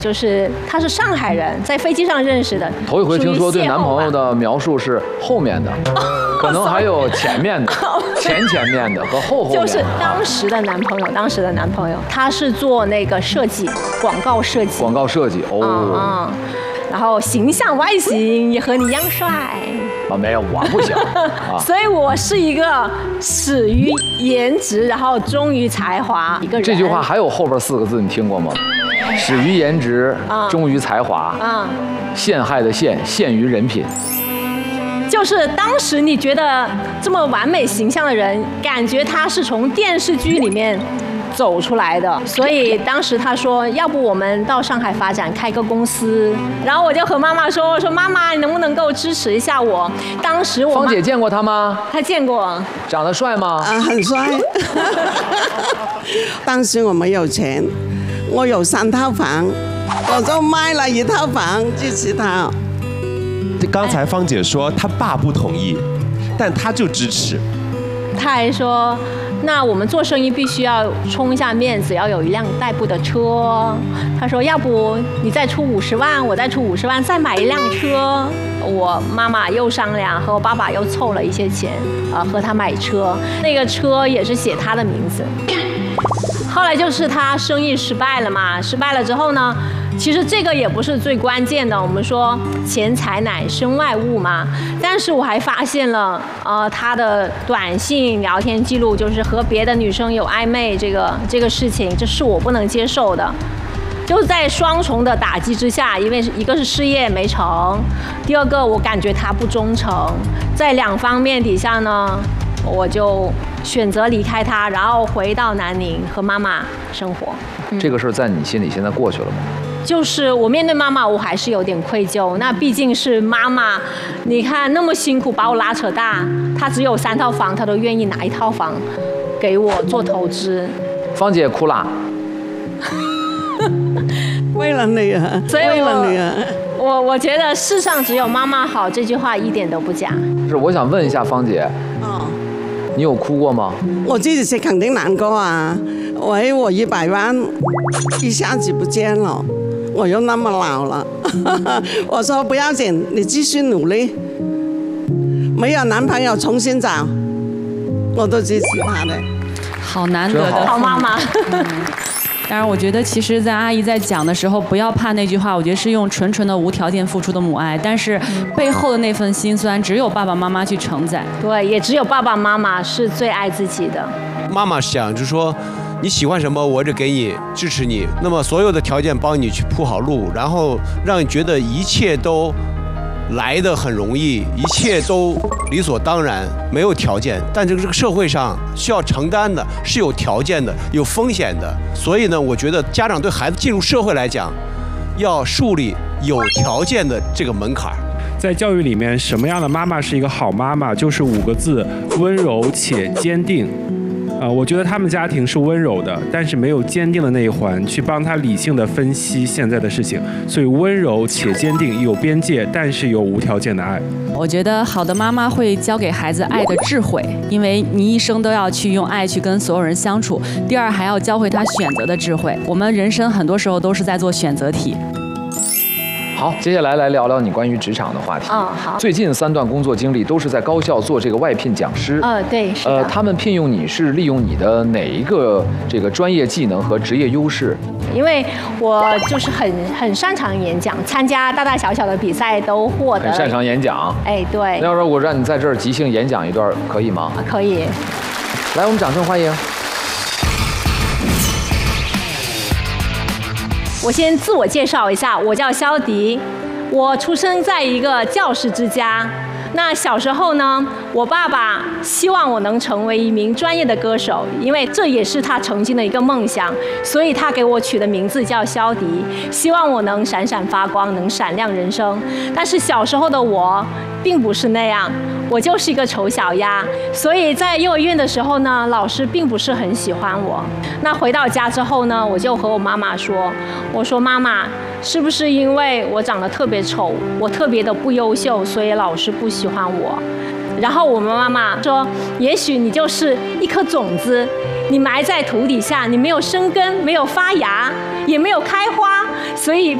就是他是上海人，在飞机上认识的。 头一回听说对男朋友的描述是后面的，可能还有前面的、前面的和后面的。 就是当时的男朋友，他是做那个设计，广告设计。 广告设计哦。 然后形象外形也和你一样帅。 没有，我不行。 所以我是一个始于颜值，然后忠于才华一个人。 这句话还有后边4个字，你听过吗？始于颜值，忠于才华，陷害的陷于人品。 就是当时你觉得这么完美形象的人，感觉他是从电视剧里面走出来的，所以当时他说，要不我们到上海发展，开个公司。然后我就和妈妈说，我说妈妈，你能不能够支持一下我？当时我芳姐见过他吗？ 她见过。 长得帅吗？ 很帅。当时我没有钱，我有3套房，我就卖了1套房支持他。 刚才芳姐说她爸不同意，但她就支持。 他还说，那我们做生意必须要充一下面子，要有一辆代步的车。他说，要不你再出50万，我再出50万，再买一辆车。我妈妈又商量，和我爸爸又凑了一些钱，和他买车。那个车也是写他的名字。后来就是他生意失败了嘛，失败了之后呢，其实这个也不是最关键的，我们说钱财乃身外物嘛。但是我还发现了，他的短信聊天记录，就是和别的女生有暧昧这个事情，这是我不能接受的。就是在双重的打击之下，因为一个是事业没成，第二个我感觉他不忠诚，在2方面底下呢，我就选择离开他，然后回到南宁和妈妈生活。 这个事儿在你心里现在过去了吗？ 就是我面对妈妈，我还是有点愧疚。那毕竟是妈妈，你看那么辛苦把我拉扯大，她只有3套房，她都愿意拿1套房给我做投资。 芳姐哭啦。 为了女儿， 所以为了女儿。 我觉得世上只有妈妈好这句话一点都不假。 是，我想问一下芳姐，你有哭过吗？ 我自己是肯定难过啊！我100万一下子不见了，我又那么老了。我说不要紧，你继续努力。没有男朋友重新找，我都支持他的。 好难得的好妈妈。 当然，我觉得其实，在阿姨在讲的时候，不要怕那句话，我觉得是用纯纯的无条件付出的母爱，但是背后的那份辛酸，只有爸爸妈妈去承载。 对，也只有爸爸妈妈是最爱自己的。 妈妈想就是说，你喜欢什么，我就给你支持你，那么所有的条件帮你去铺好路，然后让你觉得一切都来得很容易，一切都理所当然，没有条件。但这个社会上需要承担的是有条件的，有风险的。所以呢，我觉得家长对孩子进入社会来讲，要树立有条件的这个门槛。 在教育里面，什么样的妈妈是一个好妈妈？就是5个字：温柔且坚定。我觉得他们家庭是温柔的，但是没有坚定的那一环，去帮他理性的分析现在的事情。所以温柔且坚定，有边界，但是有无条件的爱。 我觉得好的妈妈会教给孩子爱的智慧，因为你一生都要去用爱去跟所有人相处。第二，还要教会他选择的智慧。我们人生很多时候都是在做选择题。 好，接下来来聊聊你关于职场的话题。 好。 最近3段工作经历都是在高校做这个外聘讲师。 对，是的。 他们聘用你是利用你的哪一个这个专业技能和职业优势？ 因为我就是很擅长演讲，参加大大小小的比赛都获得。 很擅长演讲。 对。 那要是我让你在这儿即兴演讲一段，可以吗？ 可以。 来，我们掌声欢迎。 我先自我介绍一下，我叫肖迪，我出生在一个教师之家。那小时候呢，我爸爸希望我能成为一名专业的歌手，因为这也是他曾经的一个梦想，所以他给我取的名字叫肖迪，希望我能闪闪发光，能闪亮人生。但是小时候的我并不是那样，我就是一个丑小鸭，所以在幼儿园的时候呢，老师并不是很喜欢我。那回到家之后呢，我就和我妈妈说，我说妈妈，是不是因为我长得特别丑，我特别的不优秀，所以老师不喜欢我？然后我们妈妈说，也许你就是一颗种子，你埋在土底下，你没有生根，没有发芽， 也没有开花，所以